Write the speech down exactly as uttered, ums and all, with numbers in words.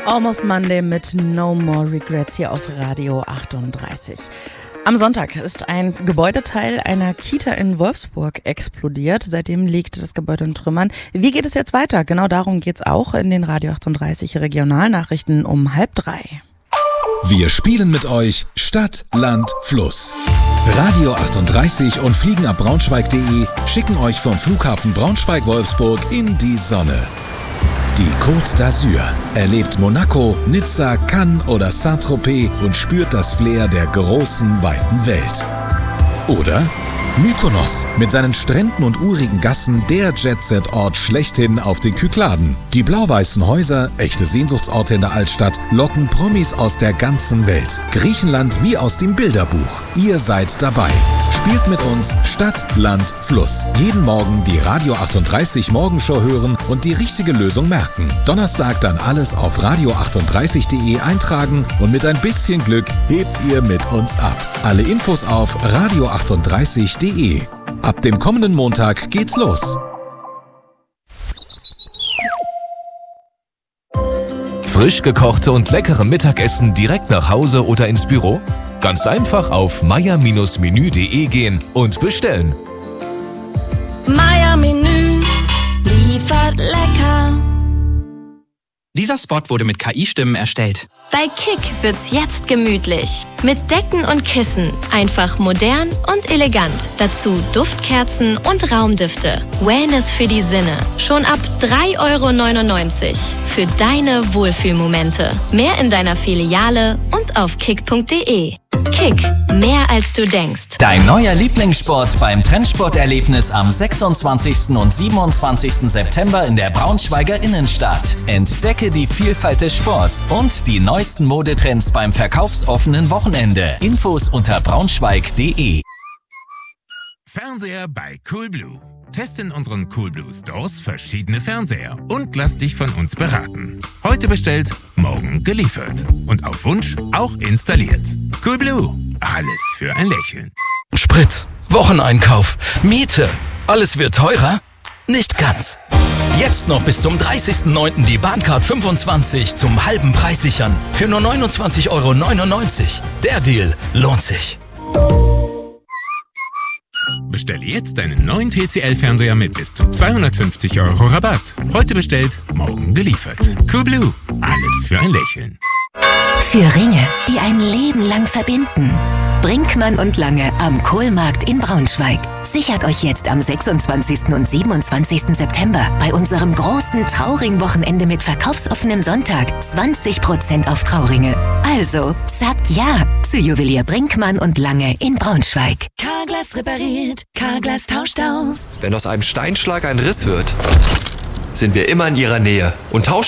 Almost Monday mit No More Regrets hier auf Radio achtunddreißig. Am Sonntag ist ein Gebäudeteil einer Kita in Wolfsburg explodiert. Seitdem liegt das Gebäude in Trümmern. Wie geht es jetzt weiter? Genau darum geht's auch in den Radio achtunddreißig Regionalnachrichten um halb drei. Wir spielen mit euch Stadt, Land, Fluss. Radio achtunddreißig und fliegenabbraunschweig punkt de schicken euch vom Flughafen Braunschweig-Wolfsburg in die Sonne. Die Côte d'Azur erlebt Monaco, Nizza, Cannes oder Saint-Tropez und spürt das Flair der großen, weiten Welt. Oder Mykonos mit seinen Stränden und urigen Gassen, der Jet-Set-Ort schlechthin auf den Kykladen. Die blau-weißen Häuser, echte Sehnsuchtsorte in der Altstadt, locken Promis aus der ganzen Welt. Griechenland wie aus dem Bilderbuch. Ihr seid dabei. Spielt mit uns Stadt, Land, Fluss. Jeden Morgen die Radio achtunddreißig Morgenshow hören und die richtige Lösung merken. Donnerstag dann alles auf radio achtunddreißig punkt de eintragen und mit ein bisschen Glück hebt ihr mit uns ab. Alle Infos auf radio achtunddreißig punkt de. Ab dem kommenden Montag geht's los. Frisch gekochte und leckere Mittagessen direkt nach Hause oder ins Büro? Ganz einfach auf meier Menü punkt de gehen und bestellen. Meier Menü liefert lecker. Dieser Spot wurde mit K I-Stimmen erstellt. Bei Kick wird's jetzt gemütlich. Mit Decken und Kissen. Einfach modern und elegant. Dazu Duftkerzen und Raumdüfte. Wellness für die Sinne. Schon ab drei Euro neunundneunzig. Für deine Wohlfühlmomente. Mehr in deiner Filiale und auf kick punkt de. Kick, mehr als du denkst. Dein neuer Lieblingssport beim Trendsporterlebnis am sechsundzwanzigsten und siebenundzwanzigsten September in der Braunschweiger Innenstadt. Entdecke die Vielfalt des Sports und die neuesten Modetrends beim verkaufsoffenen Wochenende. Infos unter braunschweig punkt de. Fernseher bei Coolblue. Teste in unseren Coolblue Stores verschiedene Fernseher und lass dich von uns beraten. Heute bestellt, morgen geliefert. Und auf Wunsch auch installiert. Coolblue. Alles für ein Lächeln. Sprit, Wocheneinkauf, Miete. Alles wird teurer? Nicht ganz. Jetzt noch bis zum dreißigsten neunten die Bahncard fünfundzwanzig zum halben Preis sichern. Für nur neunundzwanzig Euro neunundneunzig. Der Deal lohnt sich. Bestelle jetzt deinen neuen T C L-Fernseher mit bis zu zweihundertfünfzig Euro Rabatt. Heute bestellt, morgen geliefert. Coolblue. Alles für ein Lächeln. Für Ringe, die ein Leben lang verbinden. Brinkmann und Lange am Kohlmarkt in Braunschweig. Sichert euch jetzt am sechsundzwanzigsten und siebenundzwanzigsten September bei unserem großen Trauring-Wochenende mit verkaufsoffenem Sonntag zwanzig Prozent auf Trauringe. Also, sagt ja zu Juwelier Brinkmann und Lange in Braunschweig. Carglass repariert, Carglass tauscht aus. Wenn aus einem Steinschlag ein Riss wird, sind wir immer in ihrer Nähe und tauschen